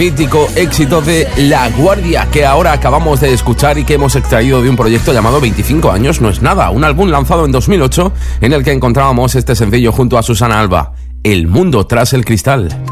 mítico éxito de La Guardia, que ahora acabamos de escuchar y que hemos extraído de un proyecto llamado 25 años no es nada, un álbum lanzado en 2008 en el que encontrábamos este sencillo junto a Susana Alba, El mundo tras el cristal.